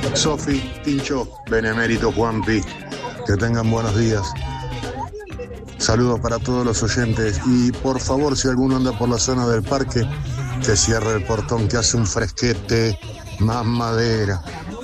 Sofi, Tincho, Benemérito, Juanpi, que tengan buenos días. Saludos para todos los oyentes y por favor, si alguno anda por la zona del parque, que cierre el portón, que hace un fresquete, más madera.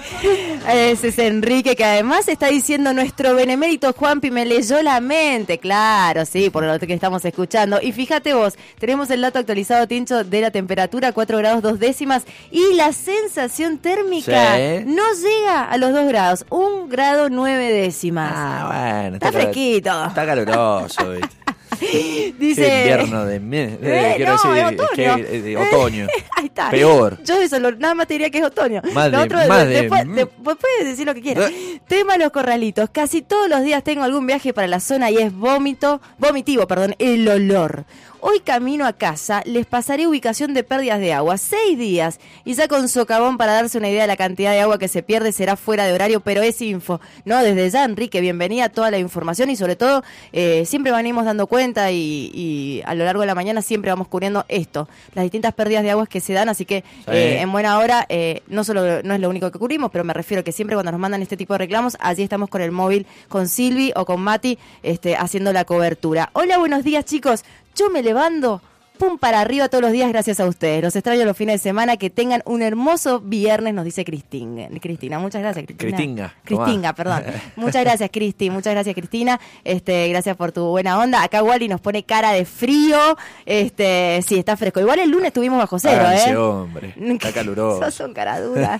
Ese es Enrique, que además está diciendo nuestro benemérito Juanpi me leyó la mente, claro, sí, por lo que estamos escuchando. Y fíjate vos, tenemos el dato actualizado, Tincho, de la temperatura, 4 grados 2 décimas, y la sensación térmica no llega a los 2 grados, 1 grado 9 décimas. Ah, bueno. Está fresquito. Está caluroso, ¿viste? Dice... Qué invierno quiero no, decir, es otoño. que otoño. Ahí está. Peor. Yo eso nada más te diría que es otoño. Después puedes decir lo que quieras. Tema los corralitos. Casi todos los días tengo algún viaje para la zona y es vomitivo, el olor. Hoy camino a casa, les pasaré ubicación de pérdidas de agua, 6 días, y saco un socavón para darse una idea de la cantidad de agua que se pierde, será fuera de horario, pero es info. No, desde ya, Enrique, bienvenida a toda la información y sobre todo, siempre venimos dando cuenta y a lo largo de la mañana siempre vamos cubriendo esto, las distintas pérdidas de aguas que se dan, así que en buena hora, no es lo único que cubrimos, pero me refiero que siempre cuando nos mandan este tipo de reclamos, allí estamos con el móvil, con Silvi o con Mati, haciendo la cobertura. Hola, buenos días, chicos. Yo me levanto, pum para arriba todos los días gracias a ustedes. Los extraño los fines de semana, que tengan un hermoso viernes, nos dice Cristina. Muchas gracias, Cristina, perdón. Muchas gracias, Cristi, muchas gracias, Cristina. Gracias por tu buena onda. Acá Wally nos pone cara de frío. Sí, está fresco. Igual el lunes estuvimos bajo cero, ese hombre, está caluroso. Sos un cara dura.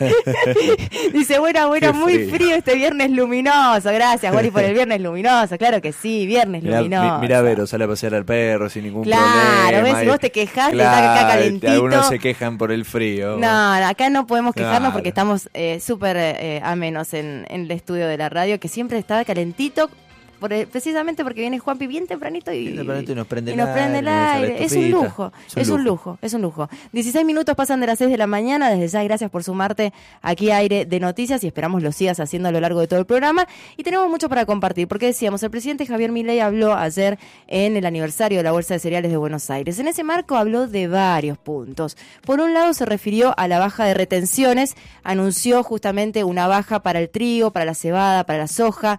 Dice, buena, muy frío este viernes luminoso. Gracias, Wally, por el viernes luminoso. Claro que sí, viernes luminoso. Mira, Vero, sale a pasear al perro sin ningún problema. Claro, ves, si vos te quejás, te está acá calentito. Algunos se quejan por el frío. No, acá no podemos quejarnos porque estamos súper amenos en el estudio de la radio, que siempre está calentito. Precisamente porque viene Juanpi bien tempranito y nos prende el aire. Es un lujo. 16 minutos pasan de las 6 de la mañana. Desde ya, gracias por sumarte aquí a Aire de Noticias y esperamos lo sigas haciendo a lo largo de todo el programa. Y tenemos mucho para compartir, porque decíamos, el presidente Javier Milei habló ayer en el aniversario de la Bolsa de Cereales de Buenos Aires. En ese marco habló de varios puntos. Por un lado, se refirió a la baja de retenciones, anunció justamente una baja para el trigo, para la cebada, para la soja,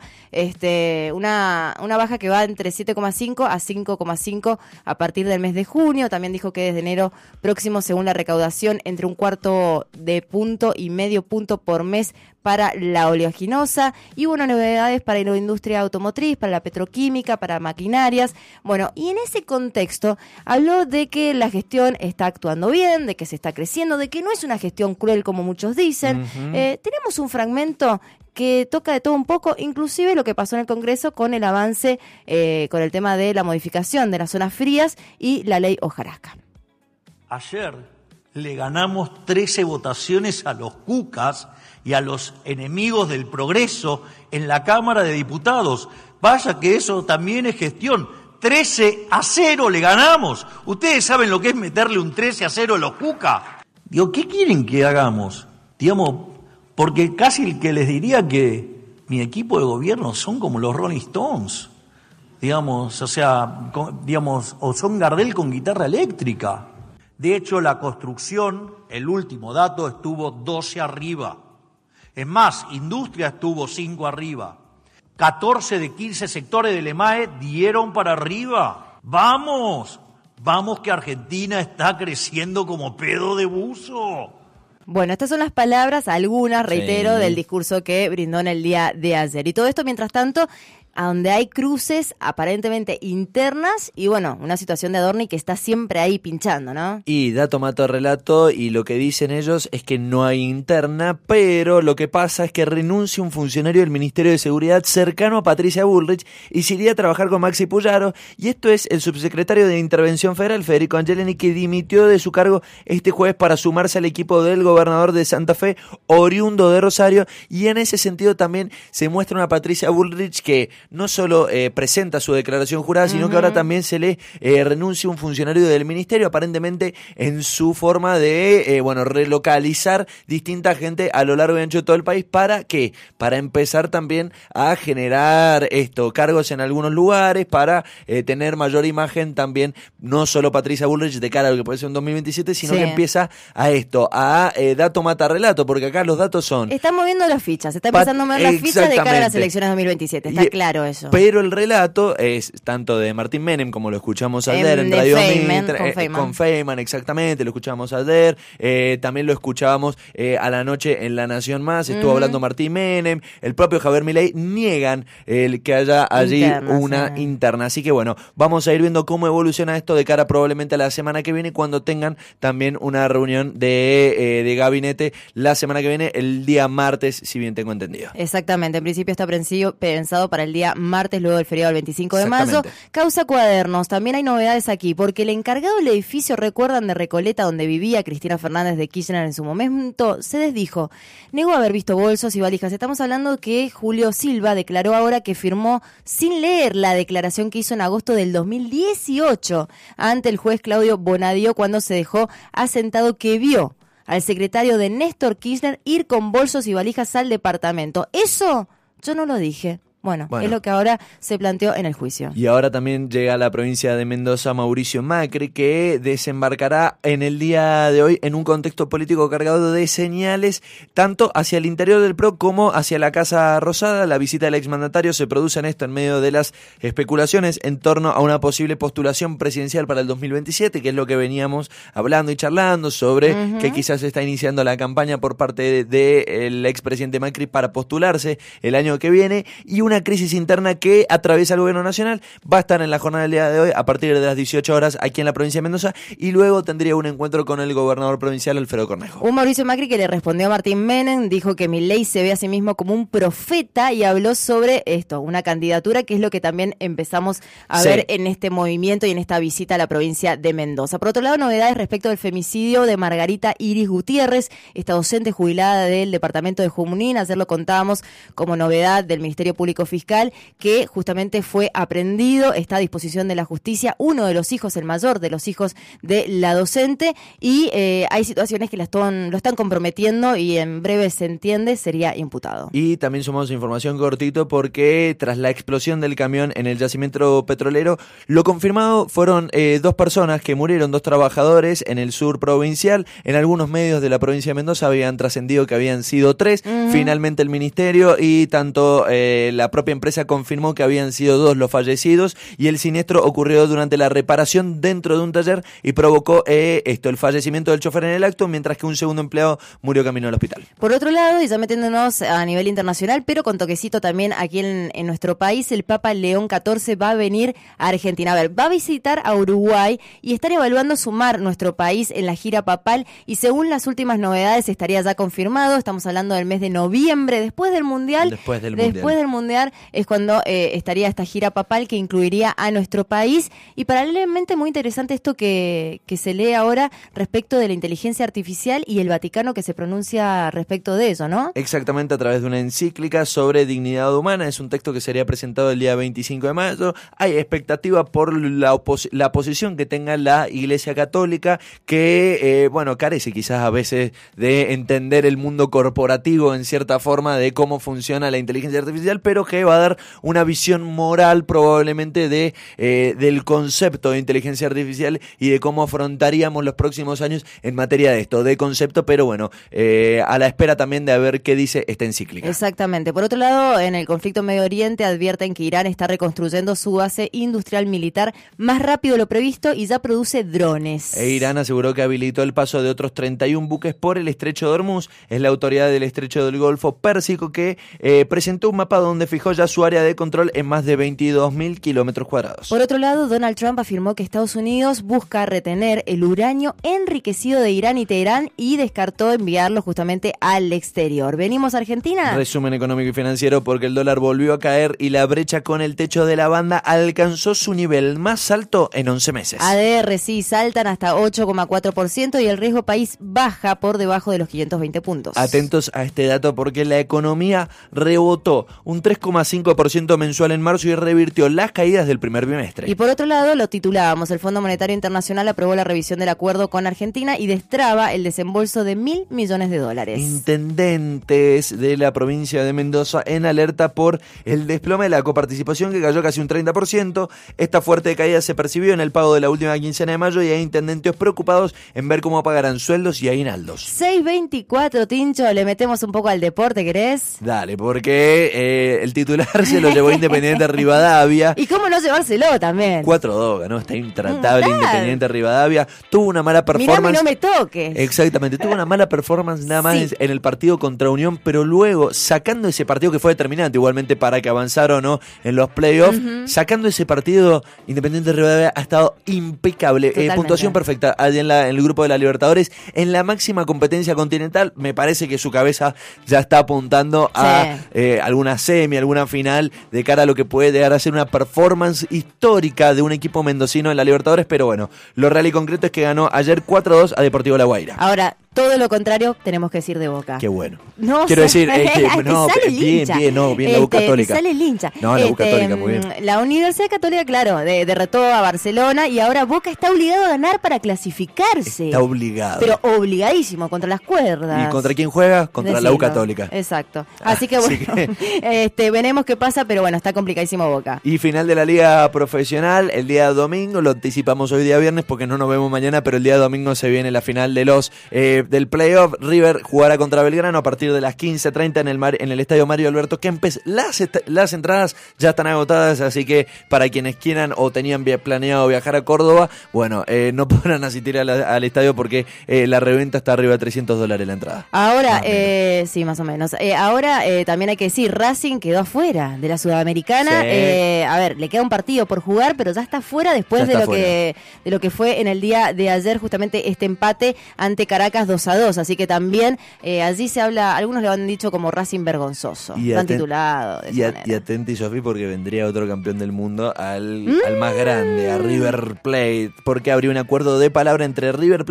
una baja que va entre 7,5 a 5,5 a partir del mes de junio. También dijo que desde enero próximo, según la recaudación, entre 1/4 de punto y medio punto por mes para la oleaginosa. Y hubo novedades para la industria automotriz, para la petroquímica, para maquinarias. Bueno, y en ese contexto habló de que la gestión está actuando bien, de que se está creciendo, de que no es una gestión cruel como muchos dicen. Tenemos un fragmento que toca de todo un poco, inclusive lo que pasó en el Congreso con el avance, con el tema de la modificación de las zonas frías y la ley hojarasca. Ayer le ganamos 13 votaciones a los cucas y a los enemigos del progreso en la Cámara de Diputados. Vaya que eso también es gestión. 13-0 le ganamos. ¿Ustedes saben lo que es meterle un 13-0 a los cucas? Digo, ¿qué quieren que hagamos? Digamos, porque casi que les diría que mi equipo de gobierno son como los Rolling Stones, digamos, o son Gardel con guitarra eléctrica. De hecho, la construcción, el último dato, estuvo 12 arriba. Es más, industria estuvo 5 arriba. 14 de 15 sectores del EMAE dieron para arriba. ¡Vamos! ¡Vamos que Argentina está creciendo como pedo de buzo! Bueno, estas son las palabras, algunas, reitero, del discurso que brindó en el día de ayer. Y todo esto, mientras tanto, a donde hay cruces aparentemente internas y, bueno, una situación de Adorni que está siempre ahí pinchando, ¿no? Y dato mato relato, y lo que dicen ellos es que no hay interna, pero lo que pasa es que renuncia un funcionario del Ministerio de Seguridad cercano a Patricia Bullrich y se iría a trabajar con Maxi Puyaro, y esto es el subsecretario de Intervención Federal, Federico Angelini, que dimitió de su cargo este jueves para sumarse al equipo del gobernador de Santa Fe, oriundo de Rosario, y en ese sentido también se muestra una Patricia Bullrich que no solo presenta su declaración jurada, sino que ahora también se le renuncia un funcionario del ministerio, aparentemente en su forma de relocalizar distinta gente a lo largo y ancho de todo el país. ¿Para qué? Para empezar también a generar cargos en algunos lugares, para tener mayor imagen también, no solo Patricia Bullrich de cara a lo que puede ser en 2027, sino que empieza a dato mata relato, porque acá los datos son... Están moviendo las fichas, está empezando a mover las fichas de cara a las elecciones 2027, está claro eso. Pero el relato es tanto de Martín Menem, como lo escuchamos ayer en Radio Mitre, con Feynman, exactamente, lo escuchábamos ayer, también lo escuchábamos a la noche en La Nación Más, estuvo hablando Martín Menem, el propio Javier Milei, niegan que haya allí una interna. Así que bueno, vamos a ir viendo cómo evoluciona esto de cara probablemente a la semana que viene, cuando tengan también una reunión de gabinete la semana que viene, el día martes, si bien tengo entendido. Exactamente, en principio está pensado para el día martes, luego del feriado del 25 de mayo. Causa Cuadernos, también hay novedades aquí, porque el encargado del edificio, recuerdan, de Recoleta, donde vivía Cristina Fernández de Kirchner en su momento, se desdijo. Negó haber visto bolsos y valijas. Estamos hablando que Julio Silva declaró ahora que firmó sin leer la declaración que hizo en agosto del 2018 ante el juez Claudio Bonadio, cuando se dejó asentado que vio al secretario de Néstor Kirchner ir con bolsos y valijas al departamento. Eso yo no lo dije. Bueno, es lo que ahora se planteó en el juicio. Y ahora también llega a la provincia de Mendoza Mauricio Macri, que desembarcará en el día de hoy en un contexto político cargado de señales, tanto hacia el interior del PRO como hacia la Casa Rosada. La visita del exmandatario se produce en esto en medio de las especulaciones en torno a una posible postulación presidencial para el 2027, que es lo que veníamos hablando y charlando sobre que quizás se está iniciando la campaña por parte del expresidente Macri para postularse el año que viene, y una crisis interna que atraviesa el gobierno nacional. Va a estar en la jornada del día de hoy a partir de las 18 horas aquí en la provincia de Mendoza, y luego tendría un encuentro con el gobernador provincial Alfredo Cornejo. Un Mauricio Macri que le respondió a Martín Menem, dijo que Milei se ve a sí mismo como un profeta y habló sobre esto, una candidatura, que es lo que también empezamos a ver en este movimiento y en esta visita a la provincia de Mendoza. Por otro lado, novedades respecto del femicidio de Margarita Iris Gutiérrez, esta docente jubilada del departamento de Junín. Ayer lo contábamos como novedad del Ministerio Público Fiscal, que justamente fue aprendido, está a disposición de la justicia, uno de los hijos, el mayor de los hijos de la docente, y hay situaciones que lo están comprometiendo, y en breve se entiende, sería imputado. Y también sumamos información cortito, porque tras la explosión del camión en el yacimiento petrolero, lo confirmado fueron 2 personas que murieron, 2 trabajadores en el sur provincial. En algunos medios de la provincia de Mendoza habían trascendido que habían sido 3. Finalmente el ministerio y tanto la propia empresa confirmó que habían sido 2 los fallecidos, y el siniestro ocurrió durante la reparación dentro de un taller y provocó el fallecimiento del chofer en el acto, mientras que un segundo empleado murió camino al hospital. Por otro lado, y ya metiéndonos a nivel internacional, pero con toquecito también aquí en nuestro país, el Papa León XIV va a venir a Argentina. A ver, va a visitar a Uruguay y están evaluando sumar nuestro país en la gira papal, y según las últimas novedades estaría ya confirmado. Estamos hablando del mes de noviembre, después del Mundial. Después del Mundial es cuando estaría esta gira papal, que incluiría a nuestro país. Y paralelamente, muy interesante esto que se lee ahora respecto de la inteligencia artificial y el Vaticano que se pronuncia respecto de eso, ¿no? Exactamente, a través de una encíclica sobre dignidad humana. Es un texto que sería presentado el día 25 de mayo. Hay expectativa por la posición que tenga la Iglesia Católica, que, carece quizás a veces de entender el mundo corporativo en cierta forma de cómo funciona la inteligencia artificial, pero que va a dar una visión moral probablemente del concepto de inteligencia artificial y de cómo afrontaríamos los próximos años en materia de esto, de concepto, pero a la espera también de ver qué dice esta encíclica. Exactamente. Por otro lado, en el conflicto en Medio Oriente advierten que Irán está reconstruyendo su base industrial militar más rápido de lo previsto y ya produce drones. Irán aseguró que habilitó el paso de otros 31 buques por el estrecho de Hormuz. Es la autoridad del estrecho del Golfo Pérsico que presentó un mapa donde fijó ya su área de control en más de 22.000 kilómetros cuadrados. Por otro lado, Donald Trump afirmó que Estados Unidos busca retener el uranio enriquecido de Irán y Teherán, y descartó enviarlo justamente al exterior. ¿Venimos a Argentina? Resumen económico y financiero, porque el dólar volvió a caer y la brecha con el techo de la banda alcanzó su nivel más alto en 11 meses. ADR sí saltan hasta 8,4% y el riesgo país baja por debajo de los 520 puntos. Atentos a este dato, porque la economía rebotó un 3,5% 3,5% mensual en marzo y revirtió las caídas del primer bimestre. Y por otro lado, lo titulábamos, el Fondo Monetario Internacional aprobó la revisión del acuerdo con Argentina y destraba el desembolso de $1.000 millones. Intendentes de la provincia de Mendoza en alerta por el desplome de la coparticipación, que cayó casi un 30%. Esta fuerte caída se percibió en el pago de la última quincena de mayo y hay intendentes preocupados en ver cómo pagarán sueldos y aguinaldos. 6:24, Tincho, le metemos un poco al deporte, ¿querés? Dale, porque el titular se lo llevó Independiente Rivadavia. ¿Y cómo no llevárselo también? 4-2, ganó, está intratable Independiente Rivadavia. Tuvo una mala performance. Mirá, no me toques. Exactamente, tuvo una mala performance nada más en el partido contra Unión, pero luego, sacando ese partido que fue determinante igualmente para que avanzara o no en los playoffs, sacando ese partido, Independiente Rivadavia ha estado impecable. Puntuación perfecta allí en el grupo de la Libertadores. En la máxima competencia continental, me parece que su cabeza ya está apuntando a alguna semi, alguna final, de cara a lo que puede llegar a ser una performance histórica de un equipo mendocino en la Libertadores, pero bueno, lo real y concreto es que ganó ayer 4-2 a Deportivo La Guaira. Ahora, todo lo contrario tenemos que decir de Boca. Qué bueno. No, quiero decir, no, bien la U Católica. Sale el hincha. No, la U Católica, muy bien. La Universidad Católica, claro, derrotó a Barcelona y ahora Boca está obligado a ganar para clasificarse. Está obligado. Pero obligadísimo, contra las cuerdas. ¿Y contra quién juega? Contra la U Católica. Exacto. Así que bueno, veremos qué pasa, pero bueno, está complicadísimo Boca. Y final de la Liga Profesional, el día domingo, lo anticipamos hoy día viernes porque no nos vemos mañana, pero el día domingo se viene la final de los del playoff. River jugará contra Belgrano a partir de las 15:30 en el estadio Mario Alberto Kempes. Las entradas ya están agotadas, así que para quienes quieran o tenían planeado viajar a Córdoba, bueno, no podrán asistir al estadio porque la reventa está arriba de $300 la entrada. Ahora, sí, más o menos. Ahora también hay que decir, Racing quedó afuera de la Sudamericana. Sí. A ver, le queda un partido por jugar, pero ya está fuera después de lo que fue en el día de ayer, justamente este empate ante Caracas 2-2, así que también allí se habla, algunos lo han dicho como Racing vergonzoso, lo han titulado de esa manera. Y atenti, Sofía, porque vendría otro campeón del mundo al más grande, a River Plate, porque habría un acuerdo de palabra entre River Plate